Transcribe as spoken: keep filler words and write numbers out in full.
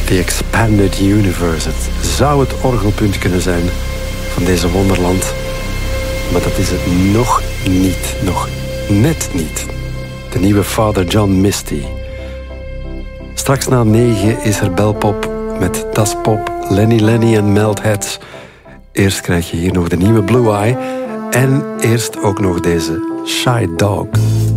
The Expanded Universe. Het zou het orgelpunt kunnen zijn van deze wonderland. Maar dat is het nog niet. Nog net niet. De nieuwe Father John Misty. Straks na negen is er belpop met Das Pop, Lenny Lenny en Melt Heads. Eerst krijg je hier nog de nieuwe Blue Eye. En eerst ook nog deze Shy Dog.